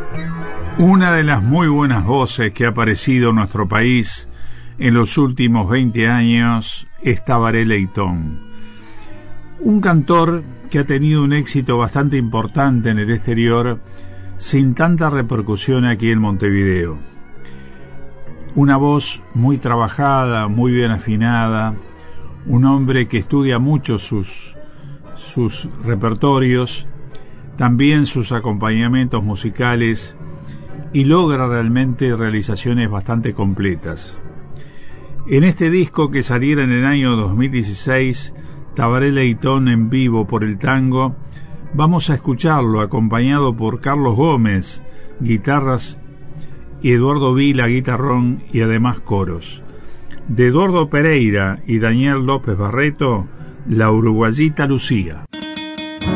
Una de las muy buenas voces que ha aparecido en nuestro país en los últimos 20 años es Tabaré Leitón, un cantor que ha tenido un éxito bastante importante en el exterior sin tanta repercusión aquí en Montevideo. Una voz muy trabajada, muy bien afinada, un hombre que estudia mucho sus repertorios, también sus acompañamientos musicales, y logra realmente realizaciones bastante completas. En este disco, que saliera en el año 2016, Tabaré Leitón en vivo por el tango, vamos a escucharlo acompañado por Carlos Gómez, guitarras, y Eduardo Vila, guitarrón y además coros. De Eduardo Pereira y Daniel López Barreto, La Uruguayita Lucía.